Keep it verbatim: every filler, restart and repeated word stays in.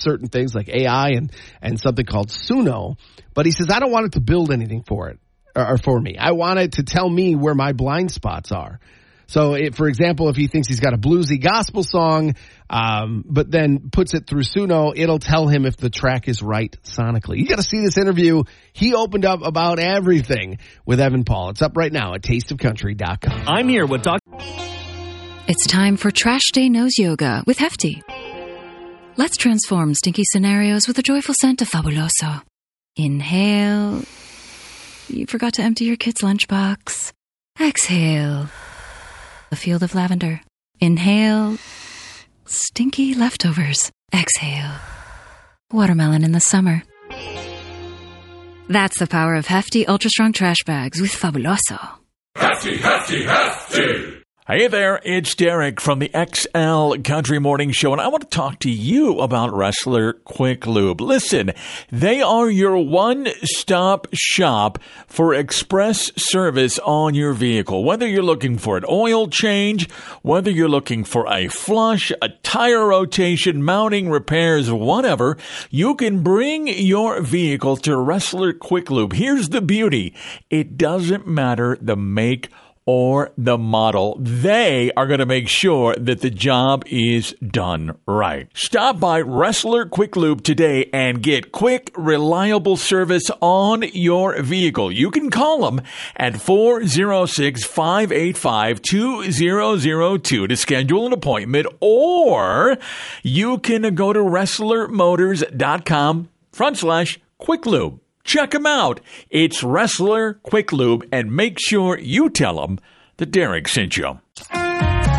certain things like A I and, and something called Suno. But he says, I don't want it to build anything for it or, or for me. I want it to tell me where my blind spots are. So, it, for example, if he thinks he's got a bluesy gospel song, um, but then puts it through Suno, it'll tell him if the track is right sonically. You got to see this interview. He opened up about everything with Evan Paul. It's up right now at taste of country dot com. I'm here with Doctor It's time for Trash Day Nose Yoga with Hefty. Let's transform stinky scenarios with a joyful scent of Fabuloso. Inhale. You forgot to empty your kid's lunchbox. Exhale. A field of lavender. Inhale. Stinky leftovers. Exhale. Watermelon in the summer. That's the power of Hefty Ultra Strong Trash Bags with Fabuloso. Hefty, hefty, hefty! Hey there, it's Derek from the X L Country Morning Show, and I want to talk to you about Wrestler Quick Lube. Listen, they are your one-stop shop for express service on your vehicle. Whether you're looking for an oil change, whether you're looking for a flush, a tire rotation, mounting repairs, whatever, you can bring your vehicle to Wrestler Quick Lube. Here's the beauty. It doesn't matter the make or the model. They are going to make sure that the job is done right. Stop by Wrestler Quick Lube today and get quick, reliable service on your vehicle. You can call them at four oh six, five eight five, two oh oh two to schedule an appointment, or you can go to wrestler motors dot com front slash quick lube. Check them out. It's Wrestler Quick Lube, and make sure you tell them that Derek sent you.